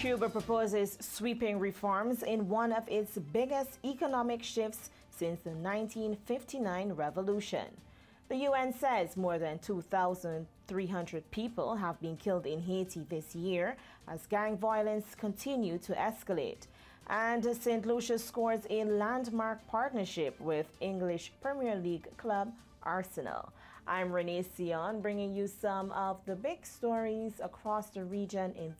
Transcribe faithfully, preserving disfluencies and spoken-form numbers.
Cuba proposes sweeping reforms in one of its biggest economic shifts since the nineteen fifty-nine revolution. The U N says more than two thousand three hundred people have been killed in Haiti this year as gang violence continues to escalate. And Saint Lucia scores a landmark partnership with English Premier League club Arsenal. I'm Renee Sion, bringing you some of the big stories across the region in